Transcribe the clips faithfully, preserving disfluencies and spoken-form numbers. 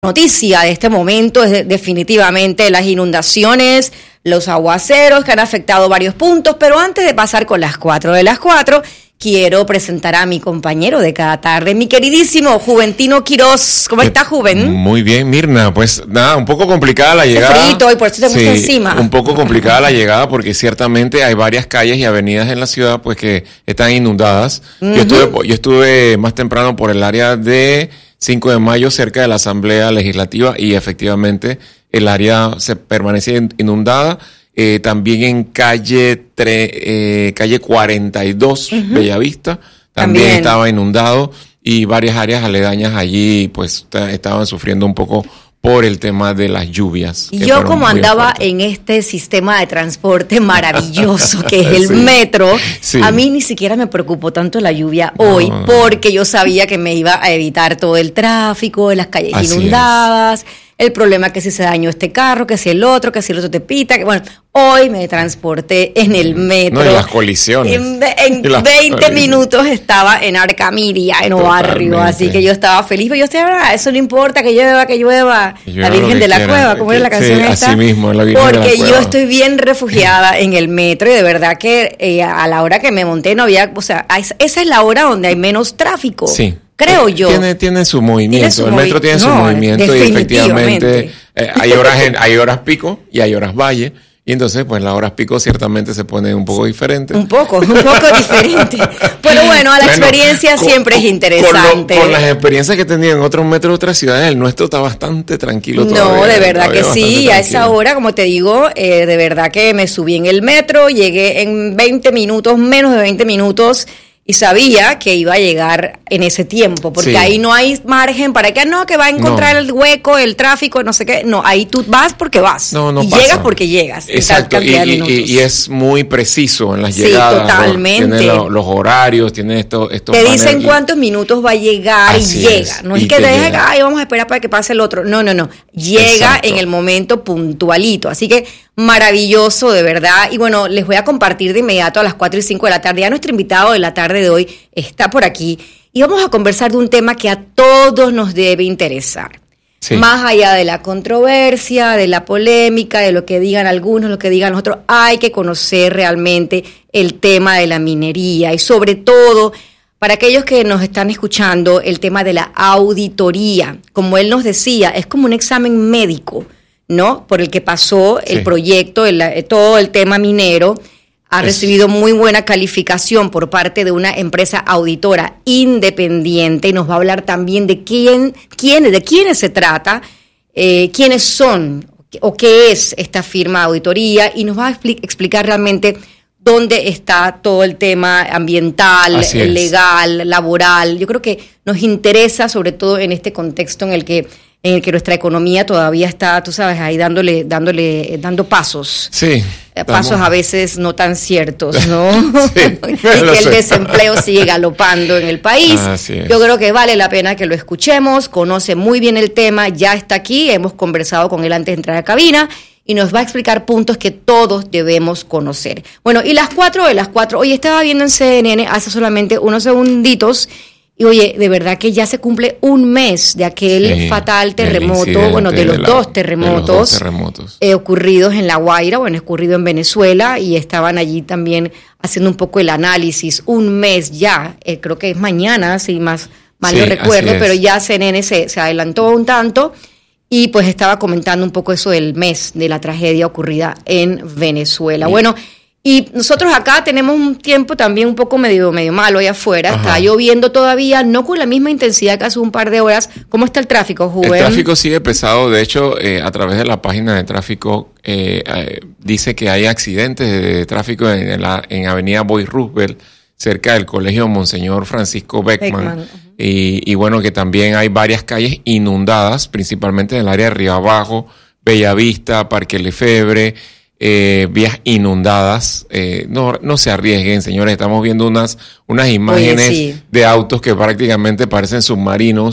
Noticia de este momento es definitivamente las inundaciones, los aguaceros que han afectado varios puntos, pero antes de pasar con las cuatro de las cuatro, quiero presentar a mi compañero de cada tarde, mi queridísimo Juventino Quiroz. ¿Cómo está, Juven? Muy bien, Mirna. Pues nada, un poco complicada la llegada. Hace frito y por eso te puse sí, encima. Un poco complicada la llegada porque ciertamente hay varias calles y avenidas en la ciudad pues que están inundadas. Uh-huh. Yo estuve, yo estuve más temprano por el área de cinco de mayo cerca de la Asamblea Legislativa y efectivamente el área se permanece inundada. Eh, también en calle tre, eh, calle cuarenta y dos, uh-huh. Bellavista, también, también estaba inundado y varias áreas aledañas allí pues t- estaban sufriendo un poco por el tema de las lluvias. Y yo como andaba fuertes. En este sistema de transporte maravilloso que es el sí, metro, sí. A mí ni siquiera me preocupó tanto la lluvia no. hoy porque yo sabía que me iba a evitar todo el tráfico, las calles Así inundadas, es. El problema que si se dañó este carro, que si el otro, que si el otro te pita, que bueno, hoy me transporté en el metro. No, y las colisiones. En, en las veinte colisiones. Minutos estaba en Arcamiria, en Obarrio, así que yo estaba feliz, pero yo estaba, eso no importa, que llueva, que llueva, la Virgen de la quiera. Cueva, ¿cómo es la canción sí, esta? Así mismo, la Virgen Porque de la Cueva. Yo estoy bien refugiada en el metro y de verdad que eh, a la hora que me monté no había, o sea, esa es la hora donde hay menos tráfico. Sí. Creo yo. Tiene, tiene su movimiento, ¿Tiene su el metro movi- tiene no, su movimiento y efectivamente eh, hay horas en, hay horas pico y hay horas valle y entonces pues las horas pico ciertamente se pone un poco diferente. Un poco, un poco diferente. Pero bueno, a la bueno, experiencia con, siempre con, es interesante. Con, lo, con las experiencias que he tenido en otros metros de otras ciudades, el nuestro está bastante tranquilo todavía. No, de verdad que sí, a esa hora, como te digo, eh, de verdad que me subí en el metro, llegué en veinte minutos, menos de veinte minutos, y sabía que iba a llegar en ese tiempo, porque sí. Ahí no hay margen para que no, que va a encontrar no. el hueco, el tráfico, no sé qué. No, ahí tú vas porque vas. No, no y pasa. llegas porque llegas. Exacto, y, y, y es muy preciso en las sí, llegadas. Totalmente. Tiene los, los horarios, tiene esto, estos te dicen cuántos minutos va a llegar y llega. Es. No es y que te deje, llega. ay, vamos a esperar para que pase el otro. No, no, no. Llega Exacto. En el momento puntualito. Así que maravilloso, de verdad. Y bueno, les voy a compartir de inmediato a las cuatro y cinco de la tarde. Ya nuestro invitado de la tarde de hoy está por aquí. Y vamos a conversar de un tema que a todos nos debe interesar. Sí. Más allá de la controversia, de la polémica, de lo que digan algunos, lo que digan otros, hay que conocer realmente el tema de la minería y sobre todo, para aquellos que nos están escuchando, el tema de la auditoría. Como él nos decía, es como un examen médico, ¿no? Por el que pasó el sí. proyecto, el, todo el tema minero. Ha es. recibido muy buena calificación por parte de una empresa auditora independiente y nos va a hablar también de quién, quién de quiénes se trata, eh, quiénes son o qué es esta firma de auditoría y nos va a expli- explicar realmente dónde está todo el tema ambiental, legal, laboral. Yo creo que nos interesa sobre todo en este contexto en el que en el que nuestra economía todavía está, tú sabes, ahí dándole, dándole, dando pasos. Sí. Pasos estamos... a veces no tan ciertos, ¿no? Sí, y que el desempleo sigue galopando en el país. Yo creo que vale la pena que lo escuchemos, conoce muy bien el tema, ya está aquí, hemos conversado con él antes de entrar a la cabina y nos va a explicar puntos que todos debemos conocer. Bueno, y las cuatro de las cuatro, hoy estaba viendo en C N N hace solamente unos segunditos. Y oye, de verdad que ya se cumple un mes de aquel sí, fatal terremoto, bueno, de los, de, la, dos terremotos, de los dos terremotos eh, ocurridos en La Guaira, bueno, ocurrido en Venezuela, y estaban allí también haciendo un poco el análisis. Un mes ya, eh, creo que es mañana, si más mal sí, no recuerdo, pero ya C N N se, se adelantó un tanto y pues estaba comentando un poco eso del mes de la tragedia ocurrida en Venezuela. Sí. Bueno, y nosotros acá tenemos un tiempo también un poco medio, medio malo allá afuera. Ajá. Está lloviendo todavía, no con la misma intensidad que hace un par de horas. ¿Cómo está el tráfico, Juven? El tráfico sigue pesado. De hecho, eh, a través de la página de tráfico eh, eh, dice que hay accidentes de tráfico en, la, en Avenida Boy Roosevelt, cerca del Colegio Monseñor Francisco Beckman. Beckman. Uh-huh. Y, y bueno, que también hay varias calles inundadas, principalmente en el área de Río Abajo, Bellavista, Parque Lefebvre. Eh, vías inundadas, eh, no, no se arriesguen, señores, estamos viendo unas, unas imágenes Oye, sí. de autos que prácticamente parecen submarinos,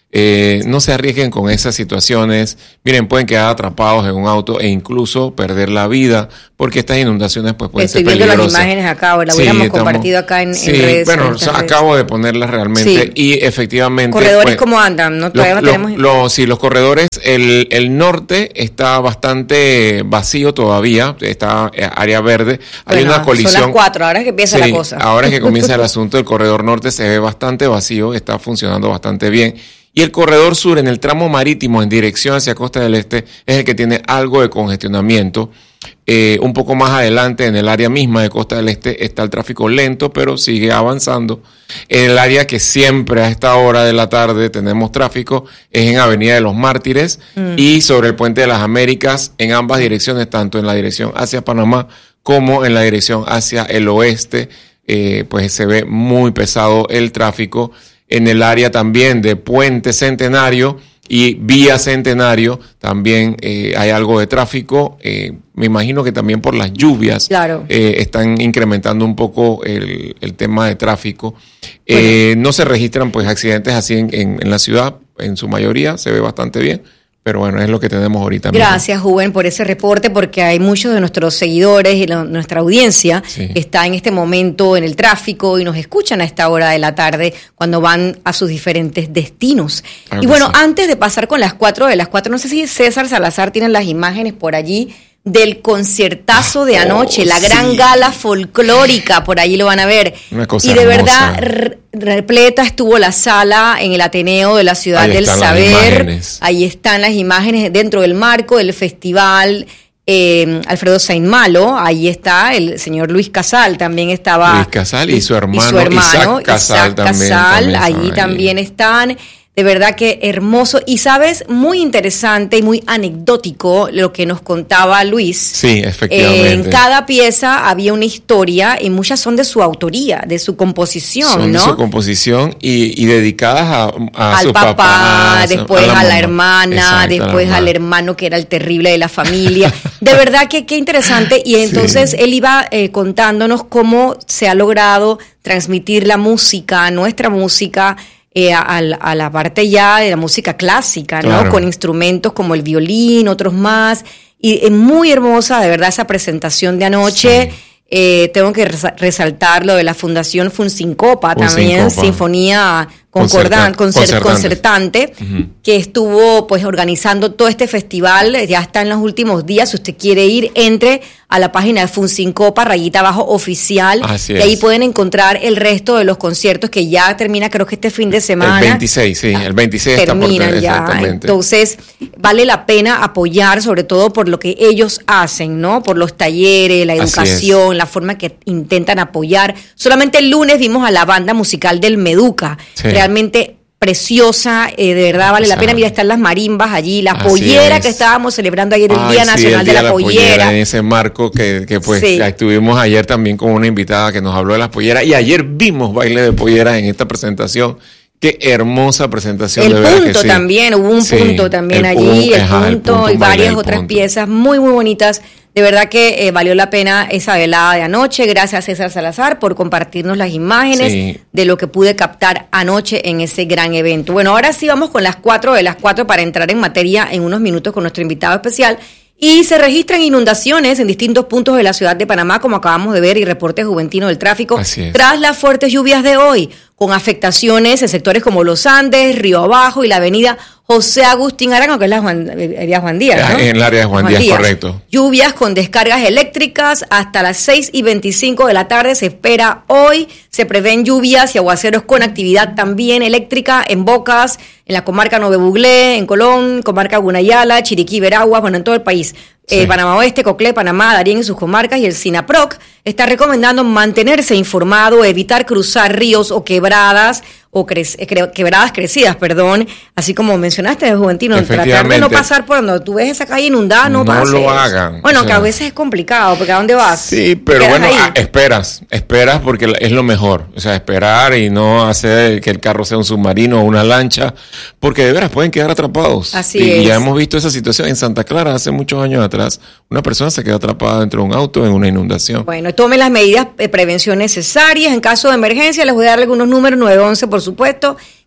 Eh, no se arriesguen con esas situaciones. Miren, pueden quedar atrapados en un auto e incluso perder la vida, porque estas inundaciones pues pueden Estoy ser peligrosas. viendo las imágenes acá, o las sí, hubiéramos estamos, compartido acá en, sí, en redes. Bueno, en o sea, redes. acabo de ponerlas realmente sí. Y efectivamente... ¿Corredores pues, cómo andan? ¿No? Todavía los, no tenemos... Los, los, sí, los corredores, el, el norte está bastante vacío todavía, está área verde. Hay bueno, una colisión. Son las cuatro, ahora es que empieza sí, la cosa. Ahora es que comienza el asunto del corredor norte, se ve bastante vacío, está funcionando bastante bien. Y el corredor sur, en el tramo marítimo en dirección hacia Costa del Este, es el que tiene algo de congestionamiento. Eh, un poco más adelante, en el área misma de Costa del Este, está el tráfico lento, pero sigue avanzando. En el área que siempre a esta hora de la tarde tenemos tráfico es en Avenida de los Mártires mm. y sobre el Puente de las Américas, en ambas direcciones, tanto en la dirección hacia Panamá como en la dirección hacia el oeste, eh, pues se ve muy pesado el tráfico. En el área también de Puente Centenario y Vía Centenario también eh, hay algo de tráfico. Eh, me imagino que también por las lluvias claro. eh, están incrementando un poco el, el tema de tráfico. Eh, bueno. No se registran pues accidentes así en, en, en la ciudad, en su mayoría se ve bastante bien. Pero bueno, es lo que tenemos ahorita. Gracias, mismo. Juven, por ese reporte, porque hay muchos de nuestros seguidores y la, nuestra audiencia sí. que está en este momento en el tráfico y nos escuchan a esta hora de la tarde cuando van a sus diferentes destinos. Claro y bueno, sí. antes de pasar con las cuatro de las cuatro, no sé si César Salazar tiene las imágenes por allí del conciertazo de anoche, oh, la gran sí. gala folclórica, por allí lo van a ver. Una cosa y de hermosa. verdad re, repleta estuvo la sala en el Ateneo de la Ciudad ahí del están Saber. Las ahí están las imágenes dentro del marco del festival eh, Alfredo Saint-Malo. Ahí está el señor Luis Casal, también estaba Luis Casal y su hermano, y su hermano Isaac Casal Isaac también, Casal, también allí ahí. también están. De verdad que hermoso y, ¿sabes? Muy interesante y muy anecdótico lo que nos contaba Luis. Sí, efectivamente. Eh, en cada pieza había una historia y muchas son de su autoría, de su composición, son ¿no? de su composición y, y dedicadas a, a al sus papá, papás, después a la, a la hermana, Exacto, después la al hermano que era el terrible de la familia. De verdad que qué interesante. Y entonces sí. él iba eh, contándonos cómo se ha logrado transmitir la música, nuestra música, Eh, a, a la parte ya de la música clásica, ¿no? Claro. Con instrumentos como el violín, otros más. Y es muy hermosa, de verdad, esa presentación de anoche. Sí. Eh, tengo que resaltar lo de la Fundación Funsincopa, también, Sinfonía Concordan, Concerta, Concertante, concertante uh-huh. que estuvo pues organizando todo este festival. Ya está en los últimos días. Si usted quiere ir, entre a la página de Funsincopa, rayita abajo oficial, Así y es. ahí pueden encontrar el resto de los conciertos que ya termina, creo que este fin de semana. El veintiséis, sí, el veintiséis terminan está por ya. Entonces, vale la pena apoyar, sobre todo por lo que ellos hacen, ¿no? Por los talleres, la educación, la forma que intentan apoyar. Solamente el lunes vimos a la banda musical del Meduca, sí. realmente preciosa, eh, de verdad vale la pena. Mira, están las marimbas allí, la Así pollera es. que estábamos celebrando ayer, el Ay, Día sí, Nacional el día de la, la pollera. pollera. En ese marco que, que pues sí. estuvimos ayer también con una invitada que nos habló de las polleras y ayer vimos baile de polleras en esta presentación. Qué hermosa presentación. El de verdad punto que sí. también, hubo un sí, punto también el allí, punto, el, ajá, punto, el punto y varias otras punto. piezas muy, muy bonitas. De verdad que eh, valió la pena esa velada de anoche. Gracias, César Salazar, por compartirnos las imágenes sí. de lo que pude captar anoche en ese gran evento. Bueno, ahora sí vamos con las cuatro de las cuatro para entrar en materia en unos minutos con nuestro invitado especial. Y se registran inundaciones en distintos puntos de la ciudad de Panamá, como acabamos de ver, y reporte juventino del tráfico, tras las fuertes lluvias de hoy, con afectaciones en sectores como Los Andes, Río Abajo y la avenida José Agustín Arango, que es la Juan, área Juan Díaz, ¿no? En el área de Juan, Juan Díaz, Díaz, correcto. Lluvias con descargas eléctricas hasta las seis y veinticinco de la tarde se espera hoy. Se prevén lluvias y aguaceros con actividad también eléctrica en Bocas, en la comarca Nove Buglé, en Colón, comarca Gunayala, Chiriquí, Veraguas, bueno, en todo el país. Sí. Eh, Panamá Oeste, Coclé, Panamá, Darién y sus comarcas, y el SINAPROC está recomendando mantenerse informado, evitar cruzar ríos o quebradas, o cre- cre- quebradas crecidas, perdón, así como mencionaste, Juventino, tratar de no pasar por donde tú ves esa calle inundada, no, no pases. lo hagan. Bueno, o sea, que a veces es complicado, porque ¿a dónde vas? Sí, pero bueno, a, esperas, esperas porque es lo mejor, o sea, esperar y no hacer que el carro sea un submarino o una lancha, porque de veras pueden quedar atrapados. Así y, es. Y ya hemos visto esa situación en Santa Clara hace muchos años atrás, una persona se quedó atrapada dentro de un auto en una inundación. Bueno, tomen las medidas de prevención necesarias. En caso de emergencia, les voy a dar algunos números, nueve once por supuesto,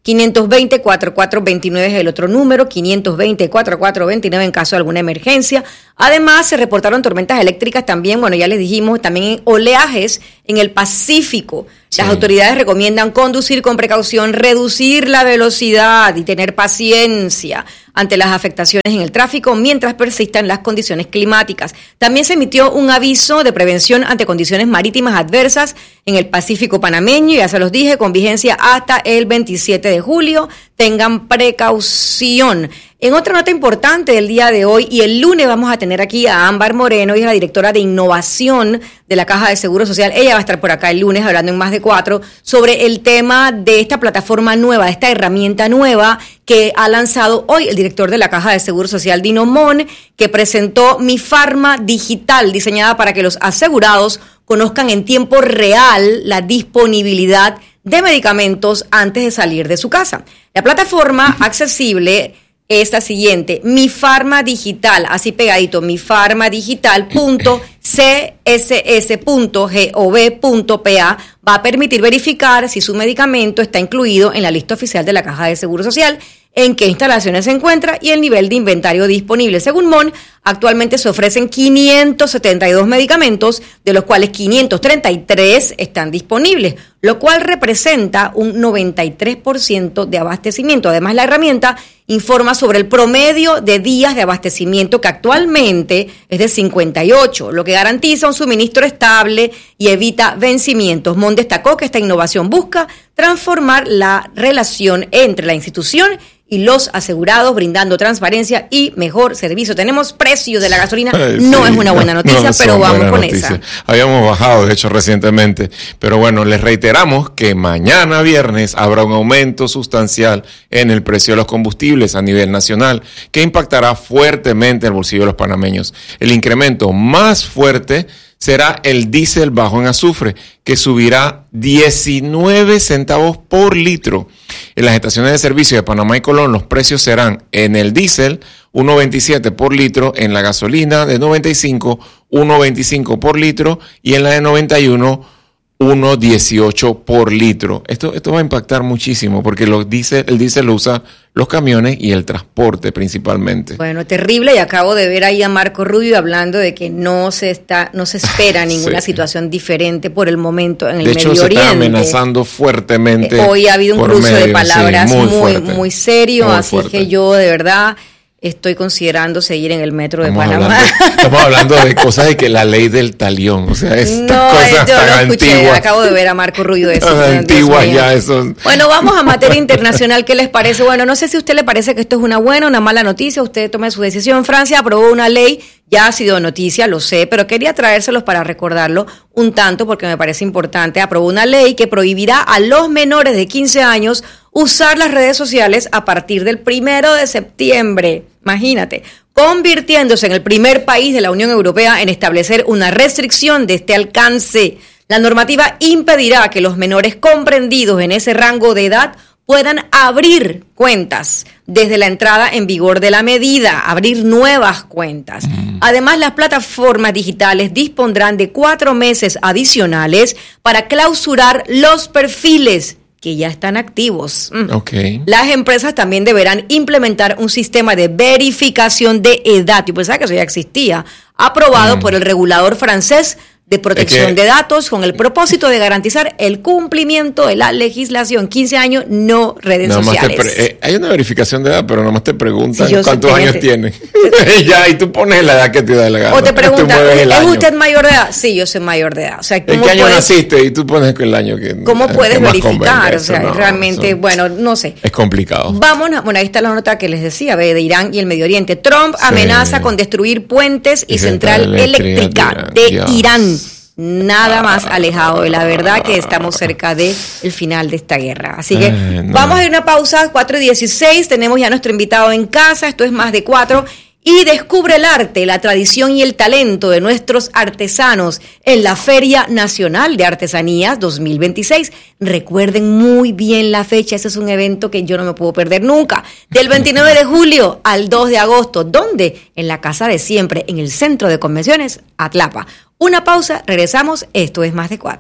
quinientos veinte, cuarenta y cuatro veintinueve es el otro número, quinientos veinte, cuarenta y cuatro veintinueve en caso de alguna emergencia. Además, se reportaron tormentas eléctricas también, bueno, ya les dijimos, también en oleajes en el Pacífico. Las sí. autoridades recomiendan conducir con precaución, reducir la velocidad y tener paciencia ante las afectaciones en el tráfico mientras persistan las condiciones climáticas. También se emitió un aviso de prevención ante condiciones marítimas adversas en el Pacífico panameño, ya se los dije, con vigencia hasta el veintisiete de julio. Tengan precaución. En otra nota importante del día de hoy, y el lunes vamos a tener aquí a Ámbar Moreno, ella es la directora de innovación de la Caja de Seguro Social. Ella va a estar por acá el lunes hablando en Más de Cuatro sobre el tema de esta plataforma nueva, esta herramienta nueva que ha lanzado hoy el director de la Caja de Seguro Social, Dino Mon, que presentó Mi Farma Digital, diseñada para que los asegurados conozcan en tiempo real la disponibilidad de medicamentos antes de salir de su casa. La plataforma accesible es la siguiente: Mi Farma Digital, así pegadito, mifarmadigital punto c s s punto gov punto p a, va a permitir verificar si su medicamento está incluido en la lista oficial de la Caja de Seguro Social, en qué instalaciones se encuentra y el nivel de inventario disponible. Según Mon, actualmente se ofrecen quinientos setenta y dos medicamentos, de los cuales quinientos treinta y tres están disponibles, lo cual representa un noventa y tres por ciento de abastecimiento. Además, la herramienta informa sobre el promedio de días de abastecimiento, que actualmente es de cincuenta y ocho, lo que garantiza un suministro estable y evita vencimientos. Mon destacó que esta innovación busca transformar la relación entre la institución y los asegurados, brindando transparencia y mejor servicio. Tenemos precios de la gasolina, Ay, no sí, es una buena noticia, no pero vamos con noticia. esa. Habíamos bajado, de hecho, recientemente, pero bueno, les reiteramos que mañana viernes habrá un aumento sustancial en el precio de los combustibles a nivel nacional, que impactará fuertemente el bolsillo de los panameños. El incremento más fuerte será el diésel bajo en azufre, que subirá diecinueve centavos por litro. En las estaciones de servicio de Panamá y Colón, los precios serán en el diésel uno veintisiete por litro, en la gasolina de noventa y cinco, uno veinticinco por litro, y en la de noventa y uno, uno dieciocho por litro. Esto, esto va a impactar muchísimo porque los diésel, el diésel lo usa los camiones y el transporte principalmente. Bueno, terrible, y acabo de ver ahí a Marco Rubio hablando de que no se está, no se espera ninguna sí. situación diferente por el momento en el de hecho, Medio se Oriente. Está amenazando fuertemente. Eh, hoy ha habido un cruce medio, de palabras sí, muy, muy, muy serio, muy así fuerte. Que yo de verdad estoy considerando seguir en el metro de estamos Panamá. Hablando, estamos hablando de cosas de que la ley del talión, o sea, estas no, cosas yo tan lo escuché, antiguas. Acabo de ver a Marco Rubio de eso. Antiguas ya eso. Bueno, vamos a materia internacional. ¿Qué les parece? Bueno, no sé si a usted le parece que esto es una buena o una mala noticia. Usted tome su decisión. Francia aprobó una ley, ya ha sido noticia, lo sé, pero quería traérselos para recordarlo un tanto porque me parece importante. Aprobó una ley que prohibirá a los menores de quince años usar las redes sociales a partir del primero de septiembre. Imagínate, convirtiéndose en el primer país de la Unión Europea en establecer una restricción de este alcance. La normativa impedirá que los menores comprendidos en ese rango de edad puedan abrir cuentas desde la entrada en vigor de la medida, abrir nuevas cuentas. Mm. Además, las plataformas digitales dispondrán de cuatro meses adicionales para clausurar los perfiles que ya están activos. Okay. Las empresas también deberán implementar un sistema de verificación de edad. Yo pensaba que eso ya existía, aprobado mm. por el regulador francés de protección es que, de datos, con el propósito de garantizar el cumplimiento de la legislación. quince años, no redes sociales. Pre- eh, hay una verificación de edad, pero nomás te preguntan sí, cuántos años tienes. Ya, y tú pones la edad que te da la gana. O te preguntan, ¿es año. usted mayor de edad? Sí, yo soy mayor de edad. O sea, ¿en qué año puedes, naciste? Y tú pones el año que... ¿Cómo que puedes verificar? O sea, no, realmente, eso, bueno, no sé. Es complicado. Vamos, bueno, ahí está la nota que les decía, de Irán y el Medio Oriente. Trump sí. amenaza con destruir puentes y, y central eléctrica de Irán. De Irán. Nada más alejado de la verdad que estamos cerca del final de esta guerra. Así que eh, no. vamos a ir a una pausa, cuatro y dieciséis, tenemos ya nuestro invitado en casa, esto es Más de Cuatro, y descubre el arte, la tradición y el talento de nuestros artesanos en la Feria Nacional de Artesanías dos mil veintiséis. Recuerden muy bien la fecha, ese es un evento que yo no me puedo perder nunca. Del veintinueve de julio al dos de agosto, ¿dónde? En la Casa de Siempre, en el Centro de Convenciones Atlapa. Una pausa, regresamos, esto es Más de Cuatro.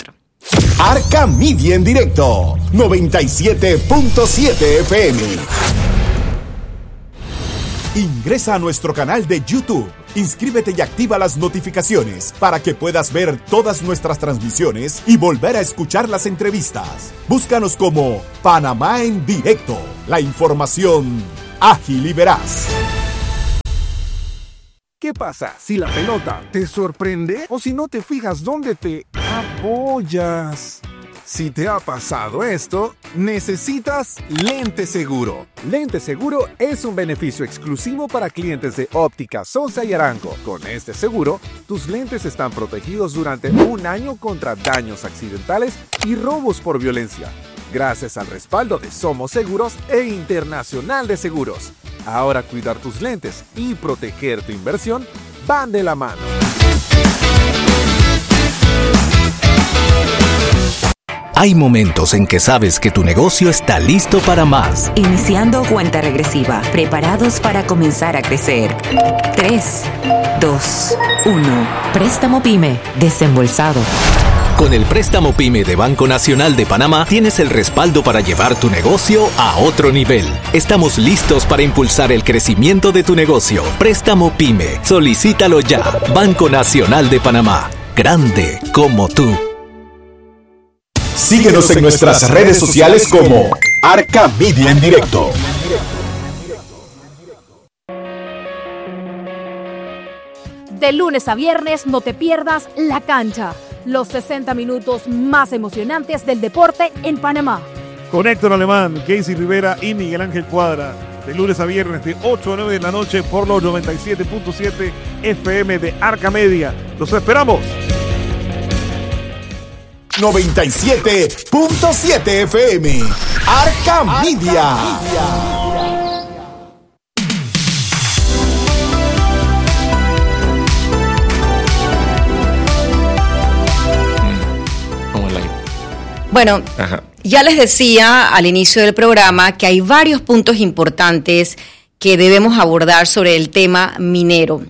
Arca Media en directo, noventa y siete punto siete F M. Ingresa a nuestro canal de YouTube, inscríbete y activa las notificaciones para que puedas ver todas nuestras transmisiones y volver a escuchar las entrevistas. Búscanos como Panamá en Directo, la información ágil y veraz. ¿Qué pasa si la pelota te sorprende o si no te fijas dónde te apoyas? Si te ha pasado esto, necesitas Lente Seguro. Lente Seguro es un beneficio exclusivo para clientes de Óptica Sosa y Arango. Con este seguro, tus lentes están protegidos durante un año contra daños accidentales y robos por violencia, gracias al respaldo de Somos Seguros e Internacional de Seguros. Ahora cuidar tus lentes y proteger tu inversión van de la mano. Hay momentos en que sabes que tu negocio está listo para más. Iniciando cuenta regresiva, preparados para comenzar a crecer. tres, dos, uno. Préstamo PYME, desembolsado. Con el préstamo PYME de Banco Nacional de Panamá tienes el respaldo para llevar tu negocio a otro nivel. Estamos listos para impulsar el crecimiento de tu negocio. Préstamo PYME, solicítalo ya. Banco Nacional de Panamá, grande como tú. Síguenos en nuestras redes sociales como Arca Media en Directo. De lunes a viernes no te pierdas La Cancha, los sesenta minutos más emocionantes del deporte en Panamá. Con Héctor Alemán, Casey Rivera y Miguel Ángel Cuadra. De lunes a viernes de ocho a nueve de la noche por los noventa y siete punto siete F M de Arca Media. ¡Los esperamos! noventa y siete punto siete F M. Arca Media. Bueno, Ajá. ya les decía al inicio del programa que hay varios puntos importantes que debemos abordar sobre el tema minero.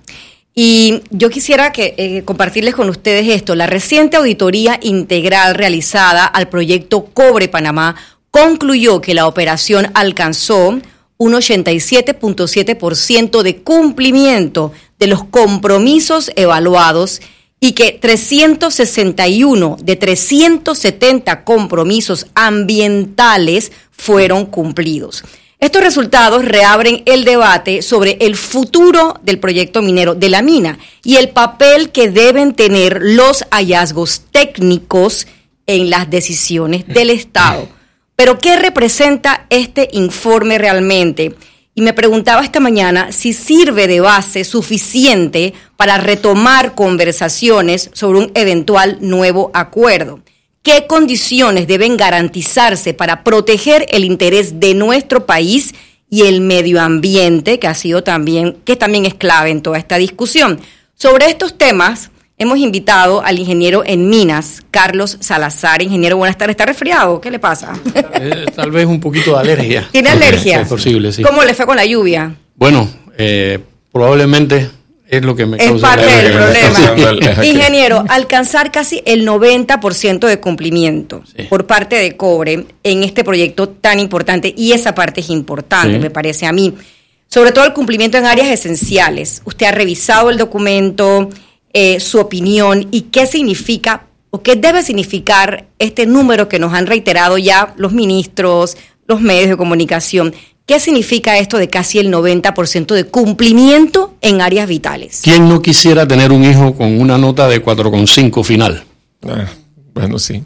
Y yo quisiera que eh, compartirles con ustedes esto. La reciente auditoría integral realizada al proyecto Cobre Panamá concluyó que la operación alcanzó un ochenta y siete punto siete por ciento de cumplimiento de los compromisos evaluados y que trescientos sesenta y uno de trescientos setenta compromisos ambientales fueron cumplidos. Estos resultados reabren el debate sobre el futuro del proyecto minero de la mina y el papel que deben tener los hallazgos técnicos en las decisiones del Estado. Pero, ¿qué representa este informe realmente? Y me preguntaba esta mañana si sirve de base suficiente para retomar conversaciones sobre un eventual nuevo acuerdo. ¿Qué condiciones deben garantizarse para proteger el interés de nuestro país y el medio ambiente, que ha sido también, que también es clave en toda esta discusión? Sobre estos temas hemos invitado al ingeniero en minas, Carlos Salazar. Ingeniero, buenas tardes. ¿Está resfriado? ¿Qué le pasa? Eh, tal vez un poquito de alergia. ¿Tiene alergia? Es posible, sí. ¿Cómo le fue con la lluvia? Bueno, eh, probablemente es lo que me es causa parte la del alergia. problema. Ingeniero, alcanzar casi el noventa por ciento de cumplimiento sí. por parte de Cobre en este proyecto tan importante, y esa parte es importante, sí. me parece a mí. Sobre todo el cumplimiento en áreas esenciales. Usted ha revisado el documento, eh, su opinión y qué significa o qué debe significar este número que nos han reiterado ya los ministros, los medios de comunicación. ¿Qué significa esto de casi el noventa por ciento de cumplimiento en áreas vitales? ¿Quién no quisiera tener un hijo con una nota de cuatro coma cinco final? Ah, bueno, sí.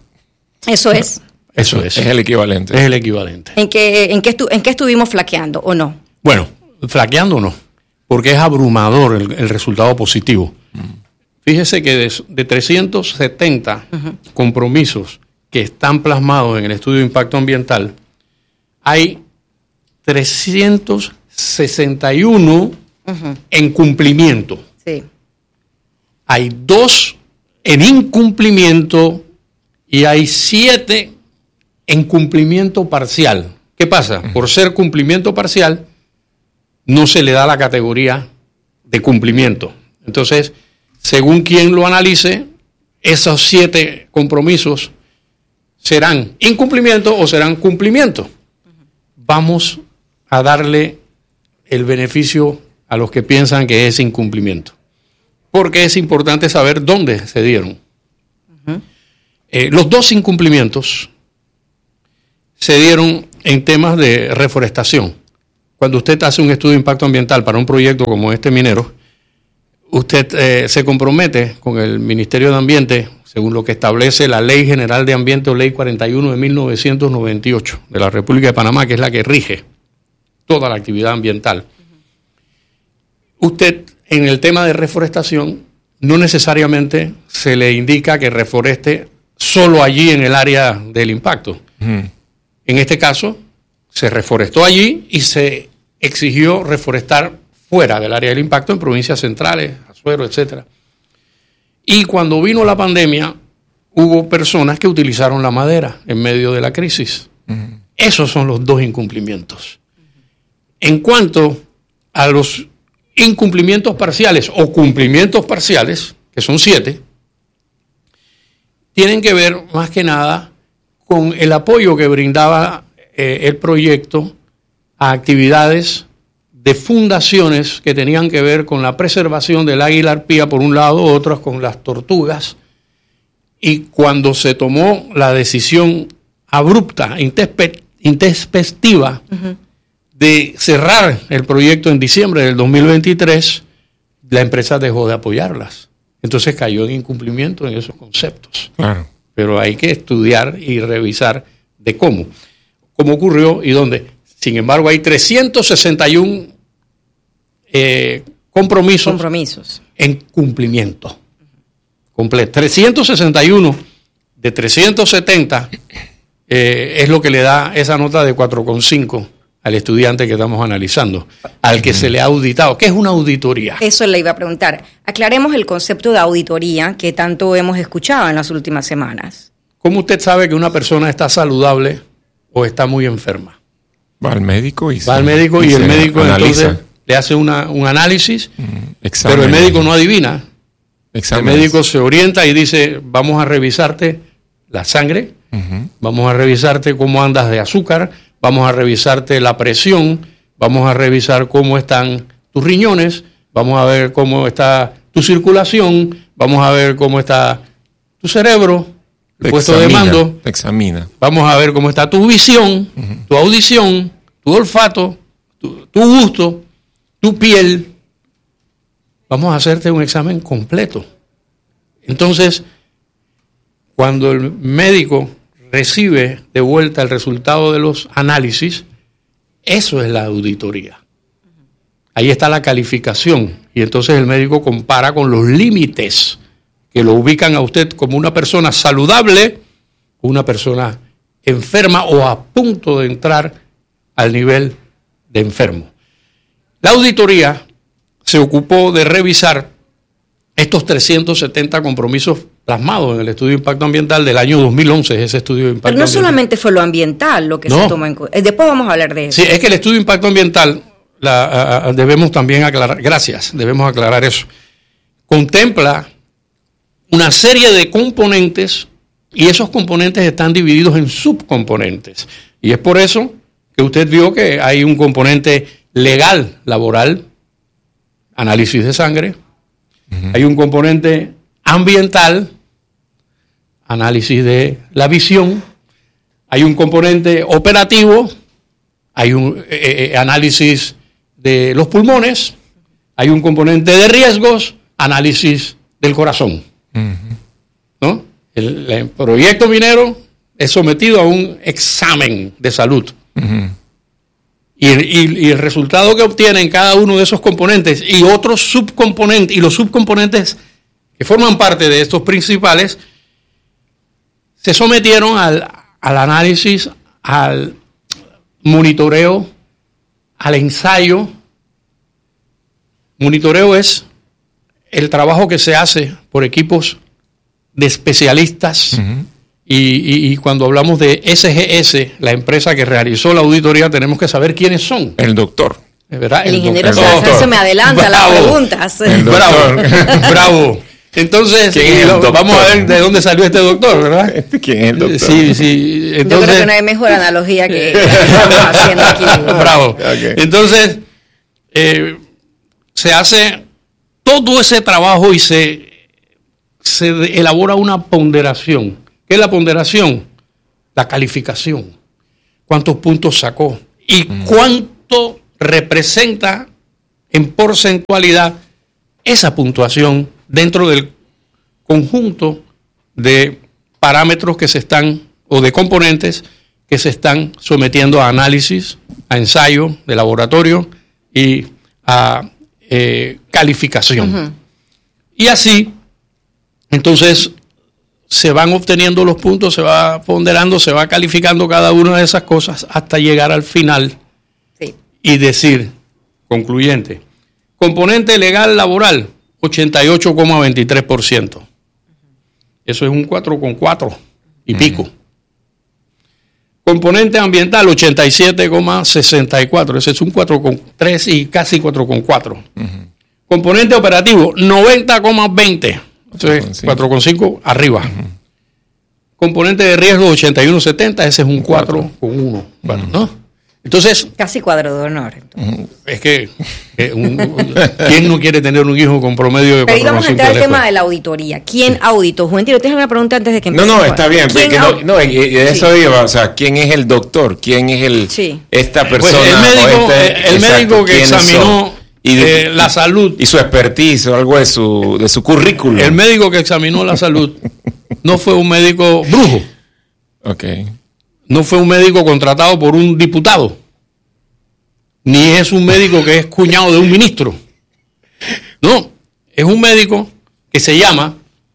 Eso es. Eso es. Es el equivalente. Es el equivalente. ¿En qué, en qué, estu- en qué estuvimos flaqueando o no? Bueno, flaqueando no, porque es abrumador el, el resultado positivo. Mm. Fíjese que de, de trescientos setenta uh-huh. compromisos que están plasmados en el estudio de impacto ambiental, hay trescientos sesenta y uno uh-huh. en cumplimiento. Sí. Hay dos en incumplimiento y hay siete en cumplimiento parcial. ¿Qué pasa? Uh-huh. Por ser cumplimiento parcial, no se le da la categoría de cumplimiento. Entonces, según quien lo analice, esos siete compromisos serán incumplimiento o serán cumplimiento. Vamos a darle el beneficio a los que piensan que es incumplimiento, porque es importante saber dónde se dieron. Uh-huh. Eh, los dos incumplimientos se dieron en temas de reforestación. Cuando usted hace un estudio de impacto ambiental para un proyecto como este minero, usted eh, se compromete con el Ministerio de Ambiente, según lo que establece la Ley General de Ambiente o Ley cuarenta y uno de mil novecientos noventa y ocho de la República de Panamá, que es la que rige toda la actividad ambiental. Uh-huh. Usted, en el tema de reforestación, no necesariamente se le indica que reforeste solo allí en el área del impacto. Uh-huh. En este caso, se reforestó allí y se exigió reforestar fuera del área del impacto, en provincias centrales, Azuero, etcétera. Y cuando vino la pandemia, hubo personas que utilizaron la madera en medio de la crisis. Uh-huh. Esos son los dos incumplimientos. En cuanto a los incumplimientos parciales o cumplimientos parciales, que son siete, tienen que ver más que nada con el apoyo que brindaba eh, el proyecto a actividades de fundaciones que tenían que ver con la preservación del águila arpía por un lado, otras con las tortugas. Y cuando se tomó la decisión abrupta, intespe- intempestiva, uh-huh. de cerrar el proyecto en diciembre del dos mil veintitrés, la empresa dejó de apoyarlas. Entonces cayó en incumplimiento en esos conceptos. Claro. Pero hay que estudiar y revisar de cómo, cómo ocurrió y dónde. Sin embargo, hay trescientos sesenta y uno eh, compromisos, compromisos en cumplimiento completo. trescientos sesenta y uno de trescientos setenta eh, es lo que le da esa nota de cuatro coma cinco al estudiante que estamos analizando, al que mm. se le ha auditado. ¿Qué es una auditoría? Eso le iba a preguntar. Aclaremos el concepto de auditoría que tanto hemos escuchado en las últimas semanas. ¿Cómo usted sabe que una persona está saludable o está muy enferma? Va al médico y, Va se, al médico y, y el médico analiza. Entonces le hace una, un análisis, mm, pero el médico no adivina. Exámenes. El médico se orienta y dice, vamos a revisarte la sangre, uh-huh. vamos a revisarte cómo andas de azúcar, vamos a revisarte la presión, vamos a revisar cómo están tus riñones, vamos a ver cómo está tu circulación, vamos a ver cómo está tu cerebro, el puesto de mando. Te examina. Vamos a ver cómo está tu visión, uh-huh. tu audición, tu olfato, tu, tu gusto, tu piel. Vamos a hacerte un examen completo. Entonces, cuando el médico recibe de vuelta el resultado de los análisis, eso es la auditoría. Ahí está la calificación. Y entonces el médico compara con los límites que lo ubican a usted como una persona saludable, una persona enferma o a punto de entrar al nivel de enfermo. La auditoría se ocupó de revisar estos trescientos setenta compromisos plasmados en el estudio de impacto ambiental del año dos mil once, ese estudio de impacto Pero no ambiental. solamente fue lo ambiental lo que no. se tomó en cuenta. Después vamos a hablar de eso. Sí, es que el estudio de impacto ambiental, la, uh, debemos también aclarar, gracias, debemos aclarar eso, contempla una serie de componentes y esos componentes están divididos en subcomponentes. Y es por eso que usted vio que hay un componente legal, laboral, análisis de sangre, uh-huh. hay un componente ambiental, análisis de la visión, hay un componente operativo, hay un eh, eh, análisis de los pulmones, hay un componente de riesgos, análisis del corazón. Uh-huh. ¿No? El, el proyecto minero es sometido a un examen de salud. Uh-huh. Y, y, y el resultado que obtienen cada uno de esos componentes y otros subcomponentes, y los subcomponentes que forman parte de estos principales, se sometieron al, al análisis, al monitoreo, al ensayo. Monitoreo es el trabajo que se hace por equipos de especialistas. Uh-huh. Y, y, y cuando hablamos de S G S, la empresa que realizó la auditoría, tenemos que saber quiénes son. El doctor. ¿Verdad? El, el ingeniero doctor. se me adelanta bravo, las preguntas. El bravo, bravo. Entonces, ¿quién es el doctor? Vamos a ver de dónde salió este doctor, ¿verdad? ¿Quién es el doctor? Sí, sí. Entonces, yo creo que no hay mejor analogía que estamos haciendo aquí. Bravo. Okay. Entonces, eh, se hace todo ese trabajo y se, se elabora una ponderación. ¿Qué es la ponderación? La calificación. ¿Cuántos puntos sacó? ¿Y mm. cuánto representa en porcentualidad esa puntuación dentro del conjunto de parámetros que se están, o de componentes que se están sometiendo a análisis, a ensayo de laboratorio y a eh, calificación? Uh-huh. Y así, entonces, se van obteniendo los puntos, se va ponderando, se va calificando cada una de esas cosas hasta llegar al final sí. y decir, concluyente, componente legal laboral, ochenta y ocho coma veintitrés por ciento. Eso es un cuatro coma cuatro y uh-huh. pico. Componente ambiental, ochenta y siete coma sesenta y cuatro. Ese es un cuatro coma tres y casi cuatro coma cuatro. Uh-huh. Componente operativo, noventa coma veinte. Entonces, cuatro coma cinco arriba. Uh-huh. Componente de riesgo, ochenta y uno coma setenta. Ese es un cuatro coma uno. Bueno, uh-huh. ¿no? Entonces, casi cuadro de honor. Entonces. Es que, que un, ¿quién no quiere tener un hijo con promedio de cuatro coma cinco? Pero vamos a entrar al tema de la auditoría. ¿Quién sí. auditó? Juventino, ¿tienes una pregunta antes de que empecemos? No, no, está bien. Que no, no, y de eso sí. iba, o sea, ¿quién es el doctor? ¿Quién es el sí. esta persona? Pues el médico, este, el exacto, médico que examinó y de, eh, la salud. Y su expertise o algo de su, de su currículum. El médico que examinó la salud no fue un médico brujo. Ok. No fue un médico contratado por un diputado. Ni es un médico que es cuñado de un ministro. No, es un médico que se llama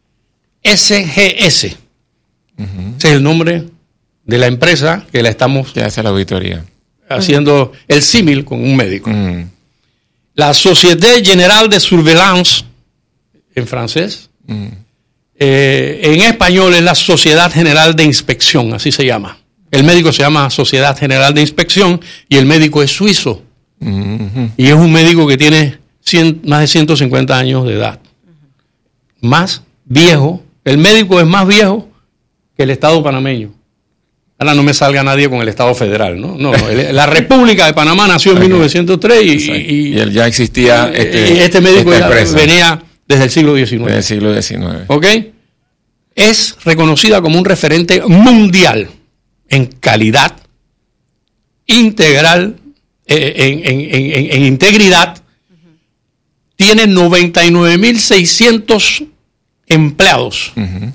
S G S. Uh-huh. Ese es el nombre de la empresa que la estamos que hace la auditoría. Haciendo uh-huh. el símil con un médico. Uh-huh. La Société Générale de Surveillance, en francés. Uh-huh. Eh, en español es la Sociedad General de Inspección, así se llama. El médico se llama Sociedad General de Inspección y el médico es suizo. Uh-huh. Y es un médico que tiene cien, más de ciento cincuenta años de edad. Uh-huh. Más viejo. El médico es más viejo que el Estado panameño. Ahora no me salga nadie con el Estado federal, ¿no? No, el, la República de Panamá nació en okay. mil novecientos tres y, y, y él ya existía. Este, y este médico ya venía desde el siglo diecinueve. Desde el siglo diecinueve. ¿Ok? Es reconocida como un referente mundial en calidad, integral, eh, en, en, en, en integridad. Uh-huh. Tiene noventa y nueve mil seiscientos empleados. Uh-huh.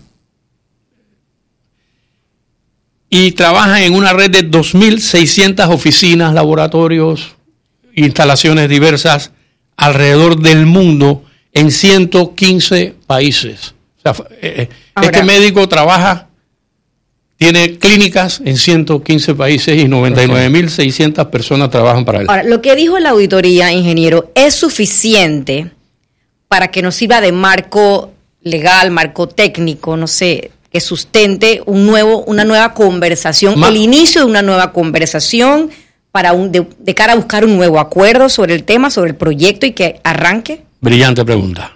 Y trabaja en una red de dos mil seiscientas oficinas, laboratorios, instalaciones diversas alrededor del mundo en ciento quince países. O sea, eh, Ahora, este médico trabaja... Tiene clínicas en ciento quince países y noventa y nueve mil seiscientas personas trabajan para él. Ahora, lo que dijo la auditoría, ingeniero, ¿es suficiente para que nos sirva de marco legal, marco técnico, no sé, que sustente un nuevo, una nueva conversación, Ma- el inicio de una nueva conversación para un, de, de cara a buscar un nuevo acuerdo sobre el tema, sobre el proyecto y que arranque? Brillante pregunta.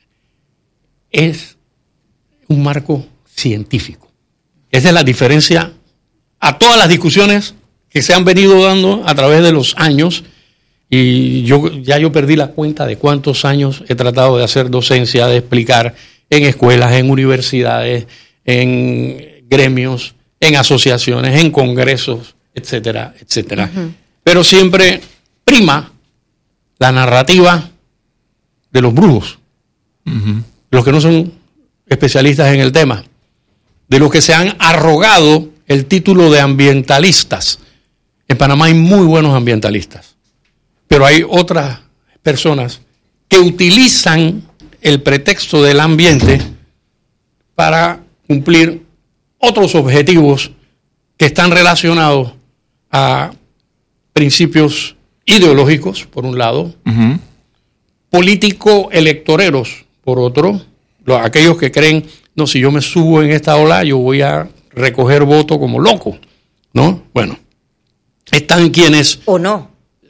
Es un marco científico. Esa es la diferencia a todas las discusiones que se han venido dando a través de los años. Y yo ya yo perdí la cuenta de cuántos años he tratado de hacer docencia, de explicar en escuelas, en universidades, en gremios, en asociaciones, en congresos, etcétera, etcétera. Uh-huh. Pero siempre prima la narrativa de los brujos, uh-huh. los que no son especialistas en el tema, de los que se han arrogado el título de ambientalistas. En Panamá hay muy buenos ambientalistas, pero hay otras personas que utilizan el pretexto del ambiente para cumplir otros objetivos que están relacionados a principios ideológicos, por un lado, uh-huh. político-electoreros, por otro, los, aquellos que creen, no, si yo me subo en esta ola, yo voy a recoger votos como loco, ¿no? Bueno, están quienes... O no.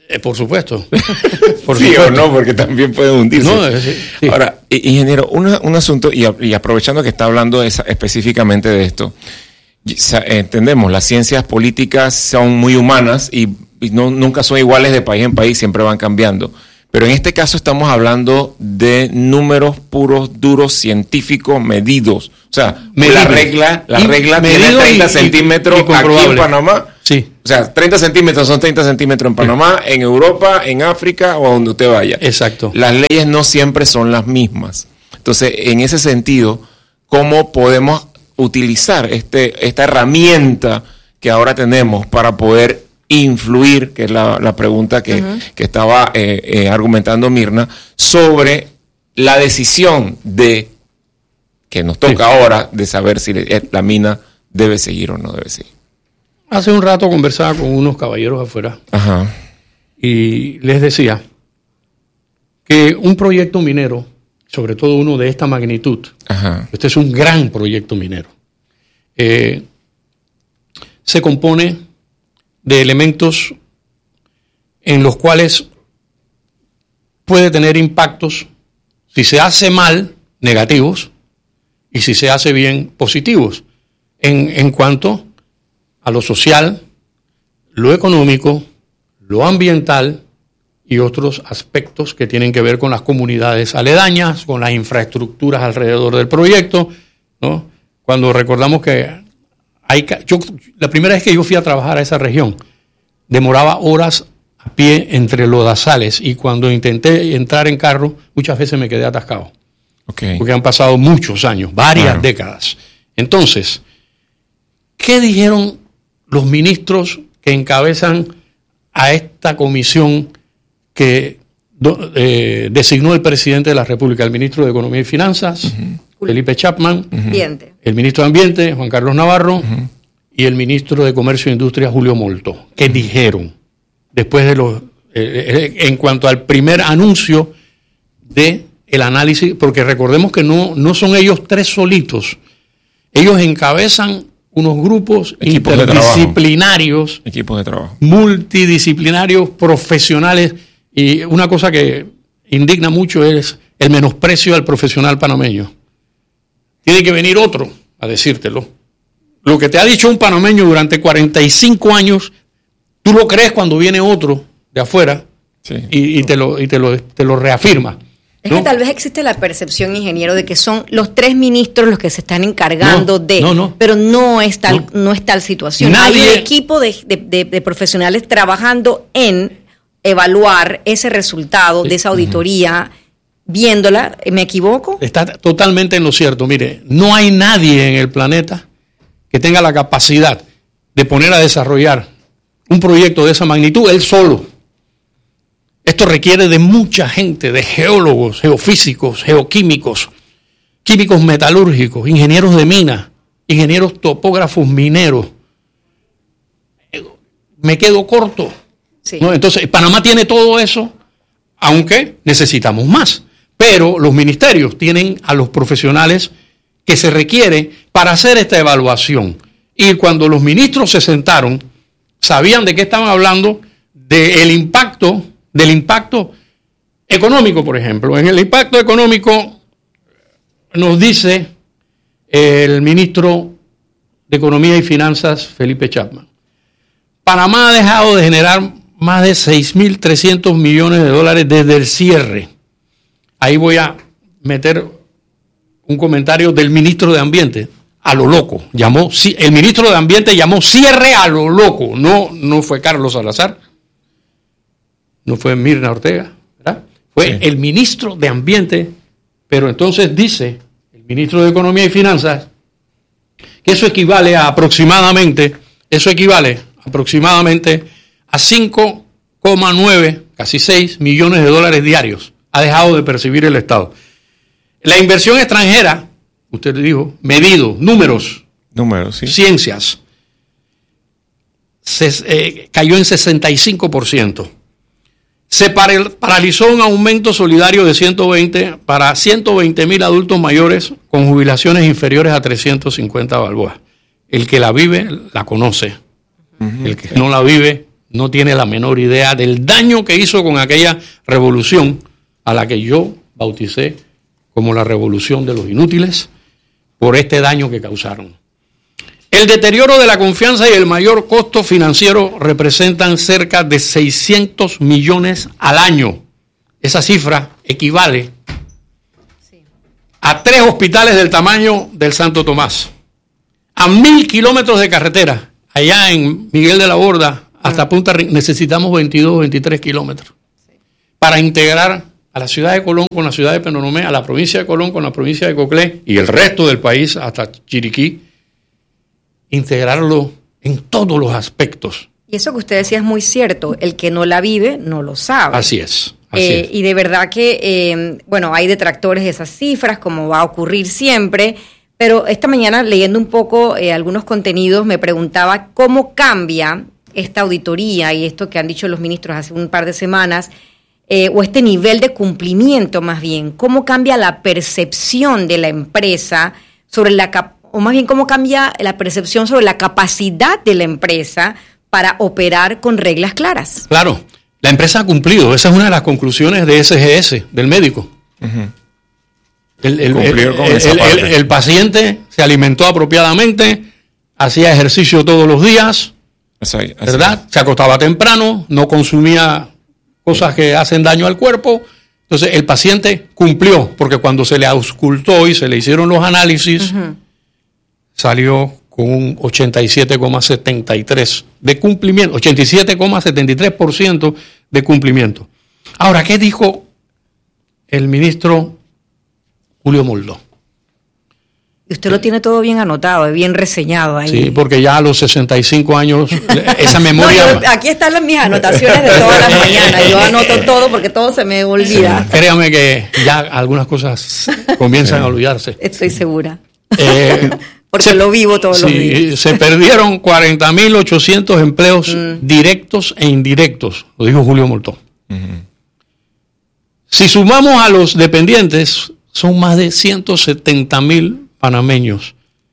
Eh, por supuesto. Por sí supuesto. O no, porque también puede hundirse. No, sí, sí. Ahora, ingeniero, una, un asunto, y, y aprovechando que está hablando esa, específicamente de esto, entendemos, las ciencias políticas son muy humanas y, y no, nunca son iguales de país en país, siempre van cambiando. Pero en este caso estamos hablando de números puros, duros, científicos, medidos. O sea, medible. la regla, la regla tiene treinta y, centímetros y aquí en Panamá. Sí. O sea, treinta centímetros son treinta centímetros en Panamá, en Europa, en África o donde usted vaya. Exacto. Las leyes no siempre son las mismas. Entonces, en ese sentido, ¿cómo podemos utilizar este, esta herramienta que ahora tenemos para poder influir, que es la, la pregunta que, uh-huh. que estaba eh, eh, argumentando Mirna, sobre la decisión de que nos toca sí. ahora de saber si la mina debe seguir o no debe seguir? Hace un rato conversaba con unos caballeros afuera. Ajá. Y les decía que un proyecto minero, sobre todo uno de esta magnitud, Ajá. este es un gran proyecto minero, eh, se compone de elementos en los cuales puede tener impactos, si se hace mal, negativos, y si se hace bien, positivos, en, en cuanto a lo social, lo económico, lo ambiental y otros aspectos que tienen que ver con las comunidades aledañas, con las infraestructuras alrededor del proyecto, ¿no? Cuando recordamos que hay, yo, la primera vez que yo fui a trabajar a esa región, demoraba horas a pie entre lodazales y cuando intenté entrar en carro, muchas veces me quedé atascado. Okay. Porque han pasado muchos años, varias claro. décadas. Entonces, ¿qué dijeron los ministros que encabezan a esta comisión que eh, designó el presidente de la República, el ministro de Economía y Finanzas, uh-huh. Felipe Chapman, uh-huh. el ministro de Ambiente, Juan Carlos Navarro, uh-huh. y el ministro de Comercio e Industria, Julio Molto? ¿Qué uh-huh. dijeron después de los, eh, en cuanto al primer anuncio de el análisis? Porque recordemos que no, no son ellos tres solitos, ellos encabezan unos grupos equipos interdisciplinarios, de equipos de trabajo, multidisciplinarios, profesionales, y una cosa que indigna mucho es el menosprecio al profesional panameño. Tiene que venir otro a decírtelo. Lo que te ha dicho un panameño durante cuarenta y cinco años, tú lo crees cuando viene otro de afuera sí. y, y, te lo, y te lo, te lo reafirma. Es ¿no? que tal vez existe la percepción, ingeniero, de que son los tres ministros los que se están encargando no, de, no, no. pero no es tal, no. no es tal situación. Nadie... Hay un equipo de, de, de, de profesionales trabajando en evaluar ese resultado sí. de esa auditoría, uh-huh. viéndola. ¿Me equivoco? Está totalmente en lo cierto. Mire, no hay nadie en el planeta que tenga la capacidad de poner a desarrollar un proyecto de esa magnitud él solo. Esto requiere de mucha gente, de geólogos, geofísicos, geoquímicos, químicos metalúrgicos, ingenieros de mina, ingenieros topógrafos mineros. Me quedo corto. Sí. ¿No? Entonces, Panamá tiene todo eso, aunque necesitamos más. Pero los ministerios tienen a los profesionales que se requiere para hacer esta evaluación. Y cuando los ministros se sentaron, sabían de qué estaban hablando, del impacto... del impacto económico, por ejemplo. En el impacto económico nos dice el ministro de Economía y Finanzas, Felipe Chapman, Panamá ha dejado de generar más de seis mil trescientos millones de dólares desde el cierre. Ahí voy a meter un comentario del ministro de Ambiente, a lo loco. Llamó, el ministro de Ambiente llamó cierre a lo loco. No, no fue Carlos Salazar. No fue Mirna Ortega, ¿verdad? Fue sí. el ministro de Ambiente, pero entonces dice el ministro de Economía y Finanzas que eso equivale a aproximadamente, eso equivale aproximadamente a cinco coma nueve, casi seis millones de dólares diarios ha dejado de percibir el Estado. La inversión extranjera, usted dijo, medido, números, números, sí. ciencias, se, eh, cayó en sesenta y cinco por ciento. Se paralizó un aumento solidario de ciento veinte para ciento veinte mil adultos mayores con jubilaciones inferiores a trescientos cincuenta balboas. El que la vive, la conoce. Uh-huh. El que no la vive, no tiene la menor idea del daño que hizo con aquella revolución a la que yo bauticé como la revolución de los inútiles por este daño que causaron. El deterioro de la confianza y el mayor costo financiero representan cerca de seiscientos millones al año. Esa cifra equivale a tres hospitales del tamaño del Santo Tomás, a mil kilómetros de carretera. Allá en Miguel de la Borda hasta Punta Rincón necesitamos veintidós, veintitrés kilómetros para integrar a la ciudad de Colón con la ciudad de Penonomé, a la provincia de Colón con la provincia de Coclé y el resto del país hasta Chiriquí, integrarlo en todos los aspectos. Y eso que usted decía es muy cierto, el que no la vive no lo sabe. Así es. Así eh, es. Y de verdad que, eh, bueno, hay detractores de esas cifras, como va a ocurrir siempre, pero esta mañana leyendo un poco eh, algunos contenidos me preguntaba cómo cambia esta auditoría y esto que han dicho los ministros hace un par de semanas, eh, o este nivel de cumplimiento más bien, cómo cambia la percepción de la empresa sobre la cap- o más bien cómo cambia la percepción sobre la capacidad de la empresa para operar con reglas claras. Claro, la empresa ha cumplido, esa es una de las conclusiones de S G S, del médico. Uh-huh. El, el, el, el, el, el paciente se alimentó apropiadamente, hacía ejercicio todos los días, así, así. ¿verdad? Se acostaba temprano, no consumía cosas que hacen daño al cuerpo. Entonces el paciente cumplió, porque cuando se le auscultó y se le hicieron los análisis, uh-huh. salió con un ochenta y siete coma setenta y tres de cumplimiento, ochenta y siete coma setenta y tres por ciento de cumplimiento. Ahora, ¿qué dijo el ministro Julio Moldó? Y usted lo tiene todo bien anotado, bien reseñado ahí. Sí, porque ya a los sesenta y cinco años, esa memoria... No, yo, aquí están las, mis anotaciones de todas las mañanas. Yo anoto todo porque todo se me olvida. Sí, créame que ya algunas cosas comienzan a olvidarse. Estoy segura. Eh, porque se, lo vivo todos sí, los días. Se perdieron cuarenta mil ochocientos empleos mm. directos e indirectos, lo dijo Julio Moldó. Uh-huh. Si sumamos a los dependientes, son más de ciento setenta mil panameños.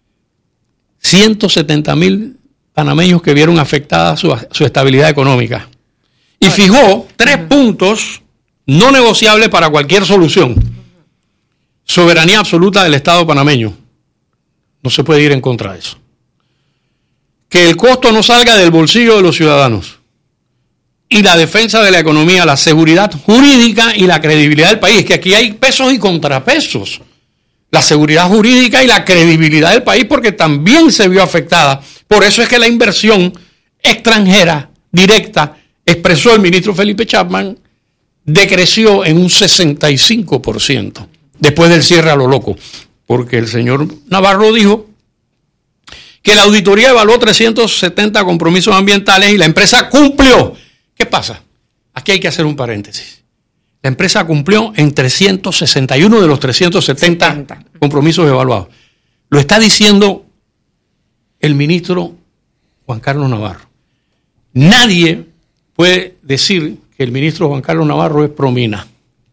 ciento setenta mil panameños que vieron afectada su, su estabilidad económica. Y fijó tres uh-huh. puntos no negociables para cualquier solución. Soberanía absoluta del Estado panameño. No se puede ir en contra de eso. Que el costo no salga del bolsillo de los ciudadanos. Y la defensa de la economía, la seguridad jurídica y la credibilidad del país. Que aquí hay pesos y contrapesos. La seguridad jurídica y la credibilidad del país, porque también se vio afectada. Por eso es que la inversión extranjera directa, expresó el ministro Felipe Chapman, decreció en un sesenta y cinco por ciento después del cierre a lo loco. Porque el señor Navarro dijo que la auditoría evaluó trescientos setenta compromisos ambientales y la empresa cumplió. ¿Qué pasa? Aquí hay que hacer un paréntesis. La empresa cumplió en trescientos sesenta y uno de los trescientos setenta setenta compromisos evaluados. Lo está diciendo el ministro Juan Carlos Navarro. Nadie puede decir que el ministro Juan Carlos Navarro es promina.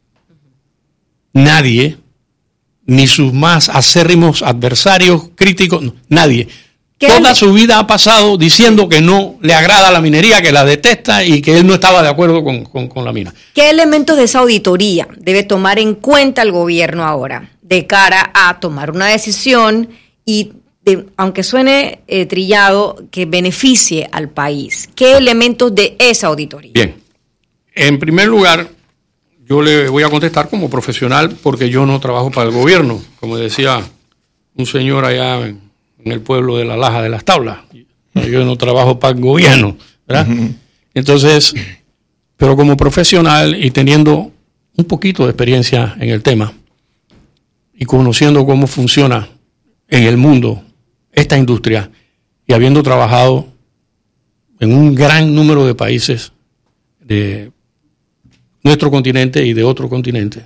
Nadie, ni sus más acérrimos adversarios, críticos, no, nadie. Toda su vida ha pasado diciendo que no le agrada la minería, que la detesta y que él no estaba de acuerdo con, con, con la mina. ¿Qué elementos de esa auditoría debe tomar en cuenta el gobierno ahora de cara a tomar una decisión y, de, aunque suene eh, trillado, que beneficie al país? ¿Qué elementos de esa auditoría? Bien, en primer lugar, yo le voy a contestar como profesional porque yo no trabajo para el gobierno, como decía un señor allá en, en el pueblo de la Laja de las Tablas. Yo no trabajo para el gobierno, ¿verdad? Uh-huh. Entonces, pero como profesional y teniendo un poquito de experiencia en el tema y conociendo cómo funciona en el mundo esta industria y habiendo trabajado en un gran número de países de nuestro continente y de otro continente,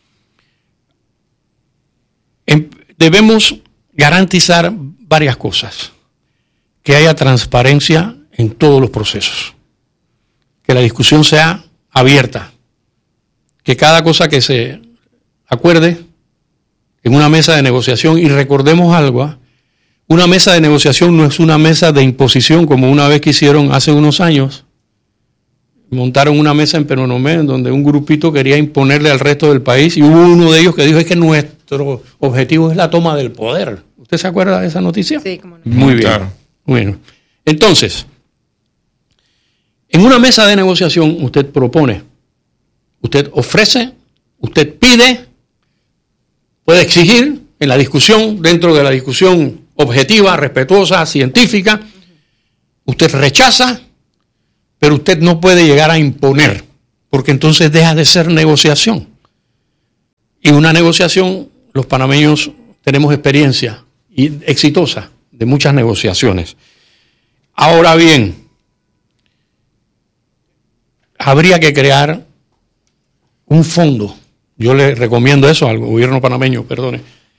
debemos garantizar varias cosas. Que haya transparencia en todos los procesos. Que la discusión sea abierta. Que cada cosa que se acuerde en una mesa de negociación, y recordemos algo, una mesa de negociación no es una mesa de imposición como una vez que hicieron hace unos años montaron una mesa en Penonomé en donde un grupito quería imponerle al resto del país y hubo uno de ellos que dijo es que nuestro objetivo es la toma del poder. ¿Usted se acuerda de esa noticia? Sí, cómo no. Muy bien. Claro. Bueno, entonces, en una mesa de negociación usted propone, usted ofrece, usted pide, puede exigir en la discusión, dentro de la discusión objetiva, respetuosa, científica, usted rechaza, pero usted no puede llegar a imponer, porque entonces deja de ser negociación. Y una negociación, los panameños tenemos experiencia y exitosa de muchas negociaciones. Ahora bien, habría que crear un fondo. Yo le recomiendo eso al gobierno panameño, perdone.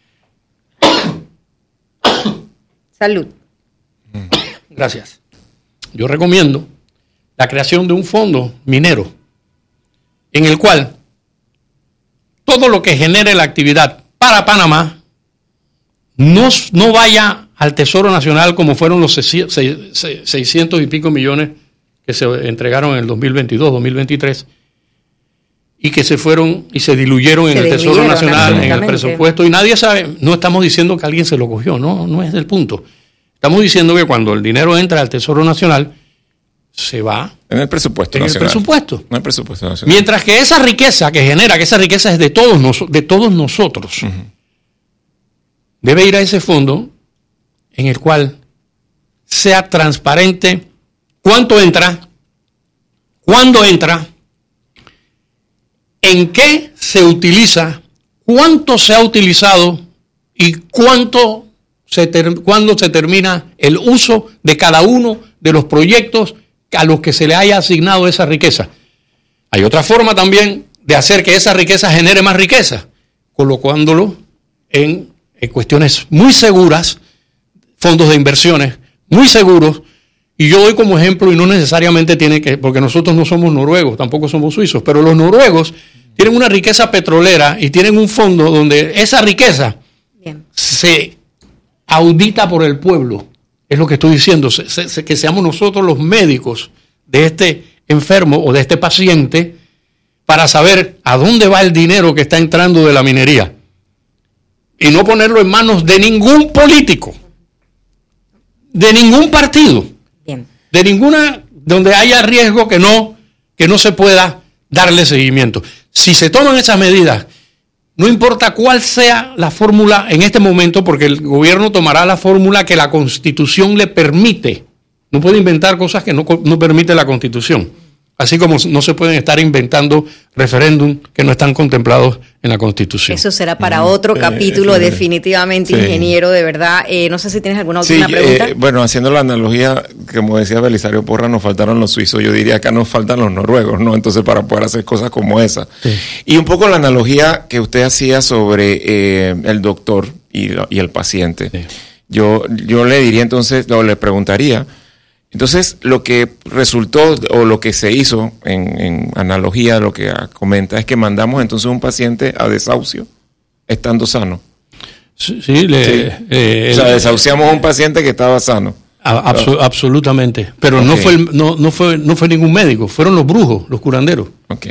Salud. Gracias. Yo recomiendo la creación de un fondo minero en el cual todo lo que genere la actividad para Panamá no, no vaya al Tesoro Nacional como fueron los seiscientos y pico millones que se entregaron en el dos mil veintidós, dos mil veintitrés y que se fueron y se diluyeron en el Tesoro Nacional, en el presupuesto, y nadie sabe, no estamos diciendo que alguien se lo cogió, no, no es el punto. Estamos diciendo que cuando el dinero entra al Tesoro Nacional, se va en el presupuesto en nacional. el presupuesto. En el presupuesto nacional. Mientras que esa riqueza que genera, que esa riqueza es de todos, nos, de todos nosotros, uh-huh. debe ir a ese fondo en el cual sea transparente cuánto entra, cuándo entra, en qué se utiliza, cuánto se ha utilizado y cuánto se ter- cuándo se termina el uso de cada uno de los proyectos a los que se le haya asignado esa riqueza. Hay otra forma también de hacer que esa riqueza genere más riqueza, colocándolo en, en cuestiones muy seguras, fondos de inversiones muy seguros, y yo doy como ejemplo, y no necesariamente tiene que, porque nosotros no somos noruegos, tampoco somos suizos, pero los noruegos tienen una riqueza petrolera y tienen un fondo donde esa riqueza Bien. se audita por el pueblo. Es lo que estoy diciendo, se, se, que seamos nosotros los médicos de este enfermo o de este paciente para saber a dónde va el dinero que está entrando de la minería y no ponerlo en manos de ningún político, de ningún partido, Bien. de ninguna, donde haya riesgo que no, que no se pueda darle seguimiento. Si se toman esas medidas, no importa cuál sea la fórmula en este momento, porque el gobierno tomará la fórmula que la Constitución le permite. No puede inventar cosas que no, no permite la Constitución. Así como no se pueden estar inventando referéndum que no están contemplados en la Constitución. Eso será para otro eh, capítulo, eh, definitivamente, sí. ingeniero, de verdad. Eh, no sé si tienes alguna última sí, pregunta. Eh, bueno, haciendo la analogía, como decía Belisario Porras, nos faltaron los suizos. Yo diría que nos faltan los noruegos, ¿no? Entonces, para poder hacer cosas como esa. Sí. Y un poco la analogía que usted hacía sobre eh, el doctor y, y el paciente. Sí. Yo, yo le diría entonces, o le preguntaría, entonces, lo que resultó o lo que se hizo en, en analogía a lo que comenta es que mandamos entonces un paciente a desahucio estando sano. Sí, sí, le, sí. Eh, o sea, desahuciamos a un paciente que estaba sano. Abso- absolutamente. Pero okay. no fue el, no, no fue no fue ningún médico, fueron los brujos, los curanderos. Ok.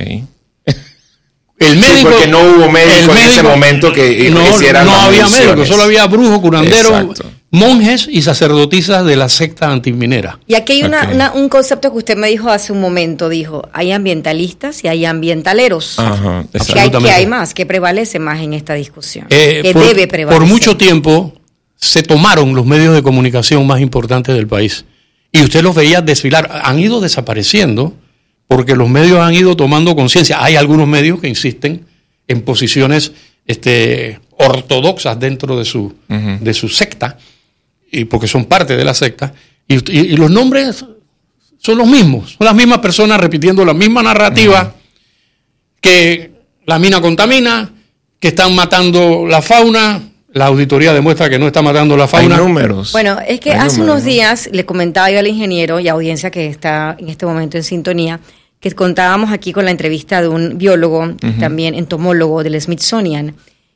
El médico, sí, porque no hubo médico, médico en ese momento que no, hiciera no había médico, solo había brujo, curandero, Exacto. monjes y sacerdotisas de la secta antiminera. Y aquí hay una, okay. una, un concepto que usted me dijo hace un momento, dijo, hay ambientalistas y hay ambientaleros. Ajá, ¿Qué hay, ¿Qué hay más? ¿Qué prevalece más en esta discusión? Eh, ¿Qué por, debe prevalecer? Por mucho tiempo se tomaron los medios de comunicación más importantes del país y usted los veía desfilar, han ido desapareciendo porque los medios han ido tomando conciencia. Hay algunos medios que insisten en posiciones este, ortodoxas dentro de su, uh-huh. de su secta, y porque son parte de la secta, y, y, y los nombres son los mismos, son las mismas personas repitiendo la misma narrativa, uh-huh. que la mina contamina, que están matando la fauna, la auditoría demuestra que no está matando la fauna. Hay números. Bueno, es que Hay hace números, unos días le comentaba yo al ingeniero y audiencia que está en este momento en sintonía, que contábamos aquí con la entrevista de un biólogo, uh-huh. también entomólogo del Smithsonian,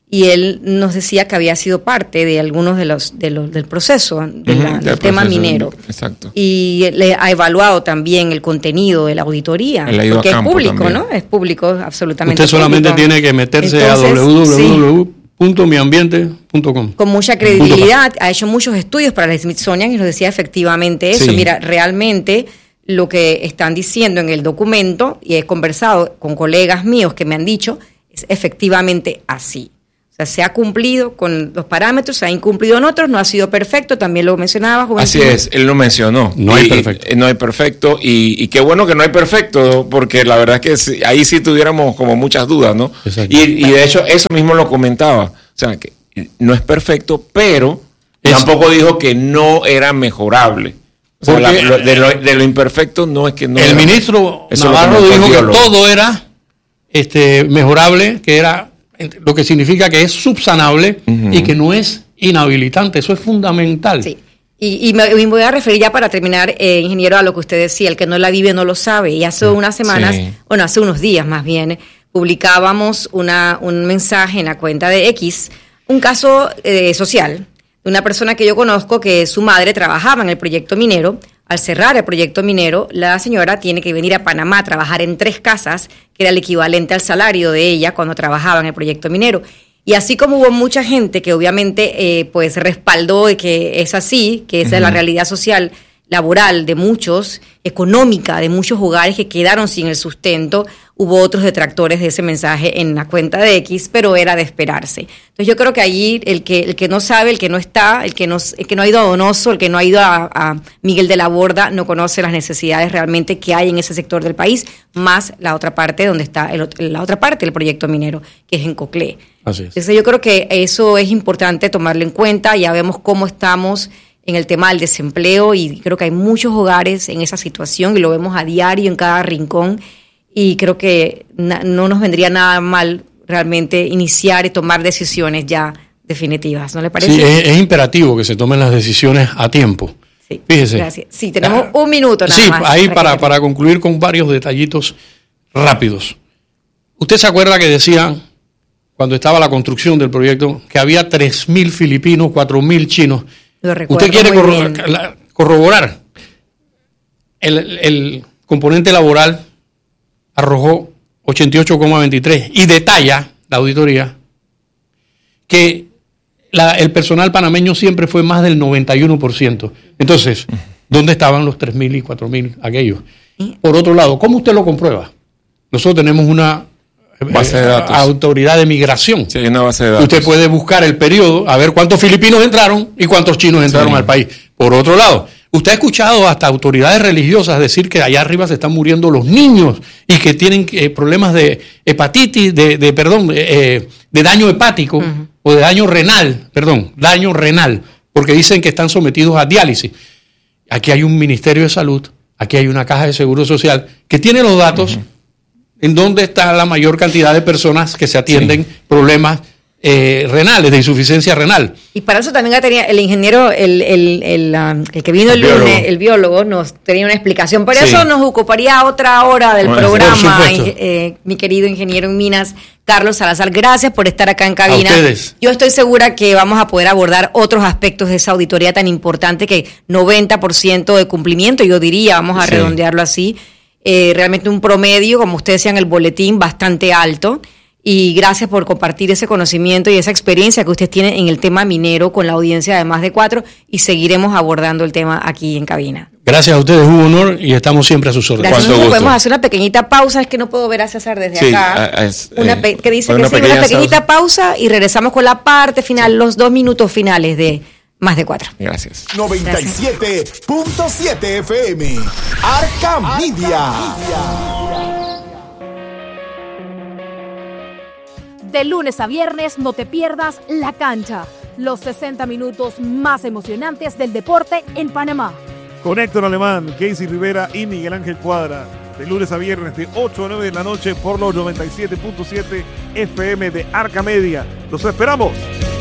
y él nos decía que había sido parte de algunos de los, de los del proceso de Ujú, la, del del tema proceso, minero. exacto. Y le ha evaluado también el contenido de la auditoría, Él ha ido porque a es campo público, también. ¿no? Es público, absolutamente Usted solamente público. tiene que meterse Entonces, a doble u doble u doble u sí, punto mi ambiente punto com. con mucha credibilidad, ha hecho muchos estudios para el Smithsonian y nos decía efectivamente eso. Sí. Mira, realmente lo que están diciendo en el documento, y he conversado con colegas míos que me han dicho, es efectivamente así. O sea, se ha cumplido con los parámetros, se ha incumplido en otros, no ha sido perfecto, también lo mencionaba. Así es, él lo mencionó. No hay Y- perfecto. y- no hay perfecto, y, y qué bueno que no hay perfecto, porque la verdad es que sí, ahí sí tuviéramos como muchas dudas, ¿no? Exacto. Y, y de hecho eso mismo lo comentaba. O sea, que no es perfecto, pero Es- tampoco dijo que no era mejorable. O sea, Porque- la- lo- de, lo, de lo imperfecto no es que no El era- ministro Eso lo Navarro comentó el dijo que biólogo. todo era este, mejorable, que era lo que significa que es subsanable Ujú. y que no es inhabilitante. Eso es fundamental. Sí. Y, y me, me voy a referir ya para terminar, eh, ingeniero, a lo que usted decía, el que no la vive no lo sabe. Y hace unas semanas, Sí. bueno, hace unos días más bien, publicábamos una, un mensaje en la cuenta de X, un caso eh, social de una persona que yo conozco que su madre trabajaba en el proyecto minero. Al cerrar el proyecto minero, la señora tiene que venir a Panamá a trabajar en tres casas, que era el equivalente al salario de ella cuando trabajaba en el proyecto minero. Y así como hubo mucha gente que obviamente eh, pues respaldó de que es así, que esa es la realidad social, laboral de muchos, económica de muchos hogares que quedaron sin el sustento, hubo otros detractores de ese mensaje en la cuenta de X, pero era de esperarse. Entonces yo creo que allí el que el que no sabe, el que no está, el que no, el que no ha ido a Donoso, el que no ha ido a, a Miguel de la Borda, no conoce las necesidades realmente que hay en ese sector del país, más la otra parte donde está el, ot- la otra parte del proyecto minero, que es en Coclé. Así es. Entonces yo creo que eso es importante tomarlo en cuenta. Ya vemos cómo estamos en el tema del desempleo y creo que hay muchos hogares en esa situación y lo vemos a diario en cada rincón y creo que na- no nos vendría nada mal realmente iniciar y tomar decisiones ya definitivas, ¿no le parece? Sí, es, es imperativo que se tomen las decisiones a tiempo. Sí, Fíjese. gracias. Sí, tenemos Ah, un minuto nada sí, más. ahí que para, termine. para concluir con varios detallitos rápidos. ¿Usted se acuerda que decían, cuando estaba la construcción del proyecto, que había tres mil filipinos, cuatro mil chinos? Lo recuerdo ¿Usted quiere muy corro- bien. la- corroborar? El, el componente laboral arrojó ochenta y ocho coma veintitrés y detalla la auditoría que la- el personal panameño siempre fue más del noventa y uno por ciento. Entonces, ¿dónde estaban los tres mil y cuatro mil aquellos? Por otro lado, ¿cómo usted lo comprueba? Nosotros tenemos una eh, Base de datos. autoridad de migración. Sí, hay una base de datos. Usted puede buscar el periodo, a ver cuántos filipinos entraron y cuántos chinos entraron Sí. al país. Por otro lado, usted ha escuchado hasta autoridades religiosas decir que allá arriba se están muriendo los niños y que tienen eh, problemas de hepatitis, de, de perdón, eh, de daño hepático o de daño renal, perdón, daño renal, porque dicen que están sometidos a diálisis. Aquí hay un Ministerio de Salud, aquí hay una Caja de Seguro Social que tiene los datos en dónde está la mayor cantidad de personas que se atienden problemas eh, renales, de insuficiencia renal. Y para eso también ha tenido el ingeniero, el, el, el, um, el que vino el, El lunes, biólogo. el biólogo, nos tenía una explicación. Por Sí. eso nos ocuparía otra hora del Bueno, programa, por supuesto. ing- eh, mi querido ingeniero en minas, Carlos Salazar. Gracias por estar acá en cabina. A ustedes. Yo estoy segura que vamos a poder abordar otros aspectos de esa auditoría tan importante que noventa por ciento de cumplimiento, yo diría, vamos a Sí. redondearlo así. Eh, realmente un promedio, como ustedes decían, el boletín bastante alto. Y gracias por compartir ese conocimiento y esa experiencia que usted tiene en el tema minero con la audiencia de Más de Cuatro y seguiremos abordando el tema aquí en cabina. Gracias a ustedes, un honor y estamos siempre a sus órdenes. Gracias. Cuánto Nosotros gusto. podemos hacer una pequeñita pausa, es que no puedo ver a César desde Sí, acá. a- es, una eh, pe- que dice una que sí, una pequeña pequeñita pausa y regresamos con la parte final, los dos minutos finales de Más de Cuatro. Gracias. noventa y siete punto siete F M. Arca Media. De lunes a viernes no te pierdas La Cancha, los sesenta minutos más emocionantes del deporte en Panamá. Con Héctor Alemán, Casey Rivera y Miguel Ángel Cuadra. De lunes a viernes de ocho a nueve de la noche por los noventa y siete punto siete F M de Arca Media. ¡Los esperamos!